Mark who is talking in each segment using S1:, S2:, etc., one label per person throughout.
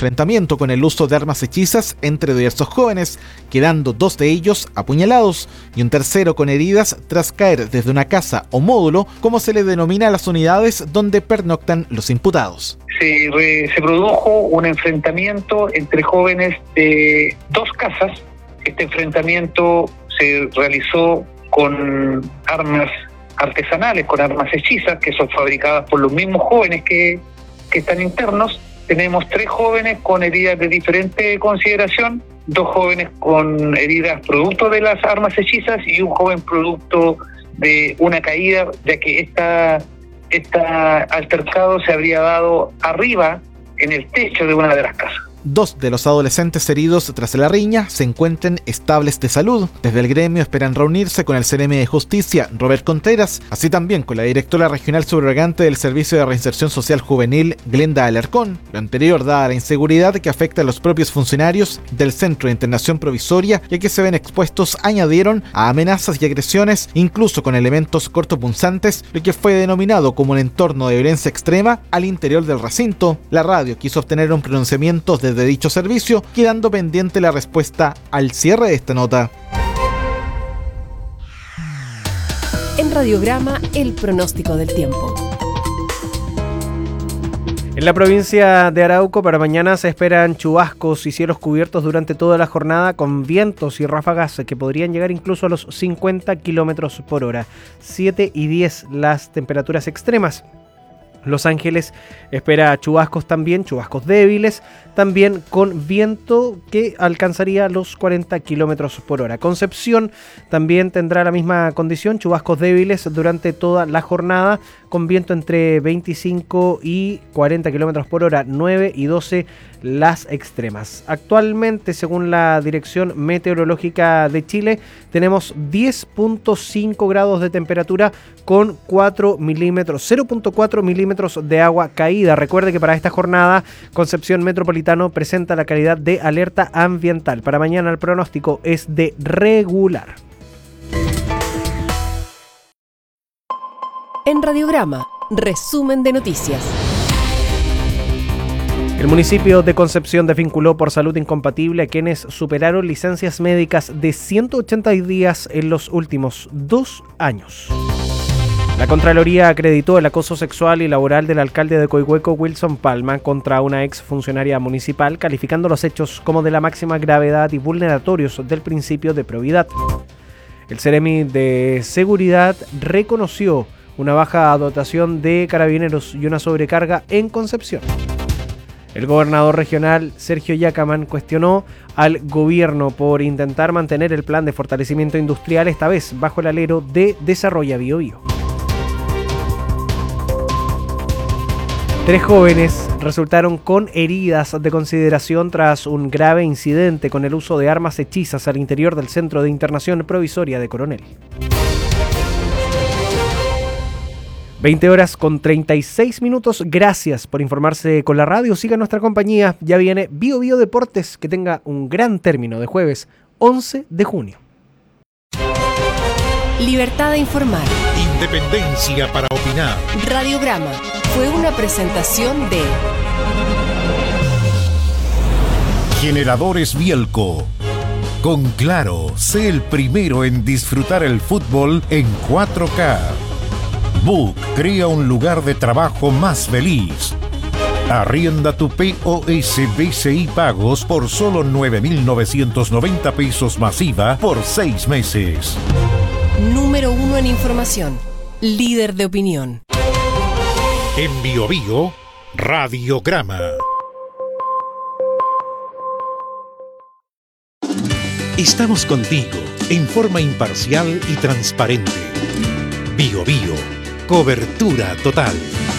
S1: enfrentamiento con el uso de armas hechizas entre diversos jóvenes, quedando 2 de ellos apuñalados y un tercero con heridas tras caer desde una casa o módulo, como se le denomina a las unidades donde pernoctan los imputados.
S2: Se produjo un enfrentamiento entre jóvenes de 2 casas. Este enfrentamiento se realizó con armas artesanales, con armas hechizas, que son fabricadas por los mismos jóvenes que están internos. Tenemos 3 jóvenes con heridas de diferente consideración, 2 jóvenes con heridas producto de las armas hechizas y un joven producto de una caída, ya que este altercado se habría dado arriba en el techo de una de las casas.
S1: 2 de los adolescentes heridos tras la riña se encuentran estables de salud. Desde el gremio esperan reunirse con el CNM de Justicia, Robert Contreras, así también con la directora regional subrogante del Servicio de Reinserción Social Juvenil, Glenda Alarcón. Lo anterior dada la inseguridad que afecta a los propios funcionarios del Centro de Internación Provisoria, ya que se ven expuestos, añadieron, a amenazas y agresiones, incluso con elementos cortopunzantes, lo que fue denominado como un entorno de violencia extrema al interior del recinto. La radio quiso obtener un pronunciamiento desde dicho servicio, quedando pendiente la respuesta al cierre de esta nota.
S3: En Radiograma, el pronóstico del tiempo.
S4: En la provincia de Arauco para mañana se esperan chubascos y cielos cubiertos durante toda la jornada, con vientos y ráfagas que podrían llegar incluso a los 50 kilómetros por hora. 7 y 10 las temperaturas extremas. Los Ángeles espera chubascos también, chubascos débiles, también con viento que alcanzaría los 40 kilómetros por hora. Concepción también tendrá la misma condición, chubascos débiles durante toda la jornada, con viento entre 25 y 40 kilómetros por hora, 9 y 12 las extremas. Actualmente, según la Dirección Meteorológica de Chile, tenemos 10.5 grados de temperatura con 0.4 milímetros de agua caída. Recuerde que para esta jornada Concepción Metropolitano presenta la calidad de alerta ambiental. Para mañana el pronóstico es de regular.
S3: En Radiograma, resumen de noticias.
S4: El municipio de Concepción desvinculó por salud incompatible a quienes superaron licencias médicas de 180 días en los últimos 2 años. La Contraloría acreditó el acoso sexual y laboral del alcalde de Coihueco, Wilson Palma, contra una ex funcionaria municipal, calificando los hechos como de la máxima gravedad y vulneratorios del principio de probidad. El Ceremi de Seguridad reconoció una baja dotación de carabineros y una sobrecarga en Concepción. El gobernador regional Sergio Yacaman cuestionó al gobierno por intentar mantener el plan de fortalecimiento industrial, esta vez bajo el alero de Desarrolla Biobío. 3 jóvenes resultaron con heridas de consideración tras un grave incidente con el uso de armas hechizas al interior del Centro de Internación Provisoria de Coronel. 20:36. Gracias por informarse con la radio. Siga nuestra compañía. Ya viene Bio Bio Deportes. Que tenga un gran término de jueves 11 de junio.
S3: Libertad de informar.
S5: Independencia para opinar.
S3: Radiograma fue una presentación de
S5: Generadores Bielco. Con Claro, sé el primero en disfrutar el fútbol en 4K. Book crea un lugar de trabajo más feliz. Arrienda tu POS BCI Pagos por solo 9.990 pesos masiva por 6 meses.
S3: Número 1 en información. Líder de opinión.
S5: En Bio Bio, Radiograma. Estamos contigo en forma imparcial y transparente. Bio Bio. Cobertura total.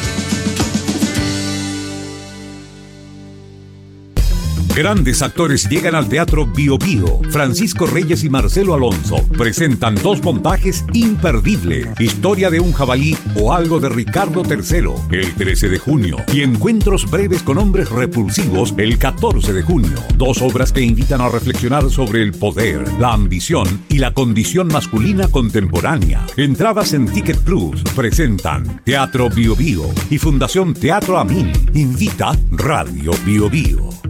S5: Grandes actores llegan al Teatro Bio Bio. Francisco Reyes y Marcelo Alonso presentan 2 montajes imperdibles: Historia de un jabalí o Algo de Ricardo III, el 13 de junio, y Encuentros breves con hombres repulsivos, el 14 de junio. 2 obras que invitan a reflexionar sobre el poder, la ambición y la condición masculina contemporánea. Entradas en Ticket Plus. Presentan Teatro Bio Bio y Fundación Teatro Amin. Invita Radio Bio Bio.